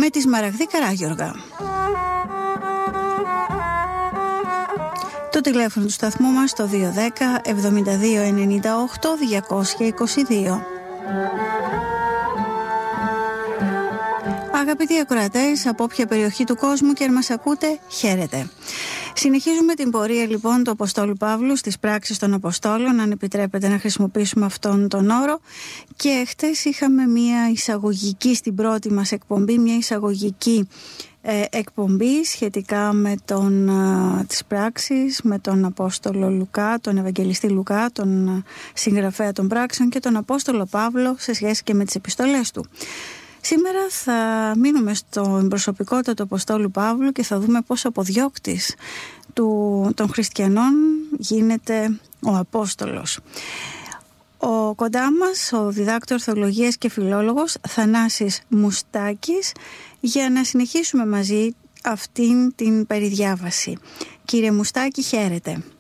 με τη Σμαραγδή Καράγιοργα. Το τηλέφωνο του σταθμού μας το 210 72 98 222. Αγαπητοί ακροατές, από όποια περιοχή του κόσμου και αν μας ακούτε, χαίρετε. Συνεχίζουμε την πορεία λοιπόν του Αποστόλου Παύλου στις πράξεις των Αποστόλων, αν επιτρέπετε να χρησιμοποιήσουμε αυτόν τον όρο. Και χτες είχαμε μια εισαγωγική στην πρώτη μας εκπομπή, μια εισαγωγική εκπομπή σχετικά με τις πράξεις, με τον Απόστολο Λουκά, τον Ευαγγελιστή Λουκά, τον συγγραφέα των πράξεων, και τον Απόστολο Παύλο σε σχέση και με τις επιστολές του. Σήμερα θα μείνουμε στην προσωπικότητα του Αποστόλου Παύλου και θα δούμε πώς αποδιώκτης των χριστιανών γίνεται ο Απόστολος. Ο κοντά μας, ο διδάκτορ θεολογίας και φιλόλογος Θανάσης Μουστάκης, για να συνεχίσουμε μαζί αυτήν την περιδιάβαση. Κύριε Μουστάκη, χαίρετε.